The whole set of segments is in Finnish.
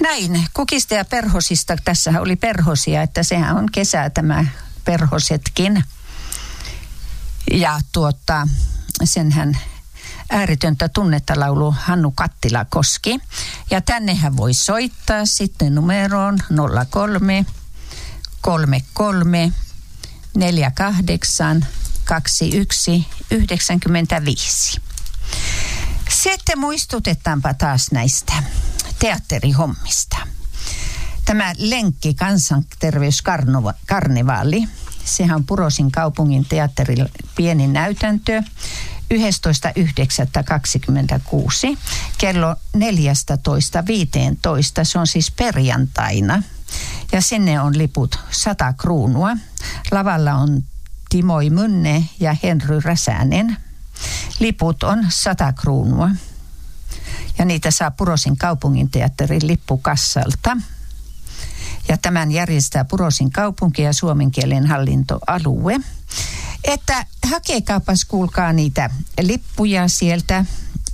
Näin, kukista ja perhosista. Tässähän oli perhosia, että sehän on kesä tämä perhosetkin. Ja senhän ääritöntä tunnetta laulu Hannu Kattila-Koski. Ja tännehän voi soittaa sitten numeroon 03 33 48 21 95. Sitten muistutetaanpa taas näistä teatterihommista. Tämä Lenkki kansanterveyskarnevaali, sehän on Purosin kaupungin teatterin pieni näytäntö 11.9.26 kello 14.15. Se on siis perjantaina ja sinne on liput 100 kruunua. Lavalla on Timoi Mynne ja Henry Räsänen. Liput on 100 kruunua ja niitä saa Purosin kaupunginteatterin lippukassalta. Ja tämän järjestää Purosin kaupunki ja suomenkielen hallintoalue. Että hakekaapas kuulkaa niitä lippuja sieltä.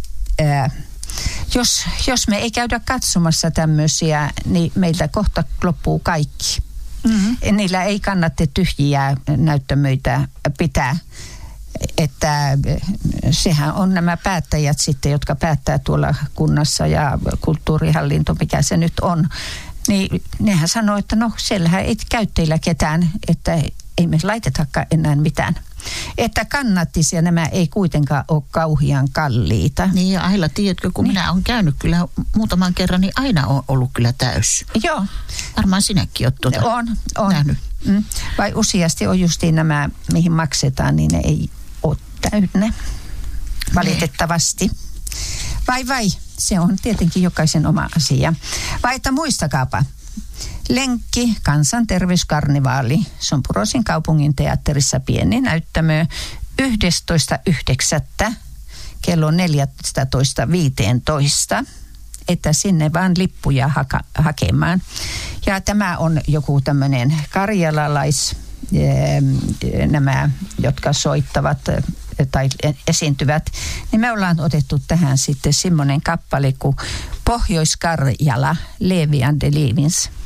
Jos me ei käydä katsomassa tämmöisiä, niin meiltä kohta loppuu kaikki. Mm-hmm. Niillä ei kannata tyhjiä näyttämöitä pitää. Että sehän on nämä päättäjät sitten, jotka päättää tuolla kunnassa ja kulttuurihallinto, mikä se nyt on. Niin nehän sanoo, että no siellähän ei käy teillä ketään, että ei me laitetakaan enää mitään. Että kannattisia nämä ei kuitenkaan ole kauhean kalliita. Niin ja Aila, tiedätkö, kun minä olen käynyt kyllä muutaman kerran, niin aina on ollut kyllä täys. Joo. Varmaan sinäkin olet on nähnyt. Vai useasti on justiin nämä, mihin maksetaan, niin ne ei ole täynnä. Valitettavasti. Vai, se on tietenkin jokaisen oma asia. Vai että muistakaapa, Lenkki kansanterveyskarnevaali, se on Purosin kaupungin teatterissa pieni näyttämö 11.9. kello 14.15. Että sinne vaan lippuja hakemaan. Ja tämä on joku tämmöinen karjalalais, nämä, jotka soittavat tai esiintyvät, niin me ollaan otettu tähän sitten semmoinen kappale kuin Pohjois-Karjala, Levi and the Levins.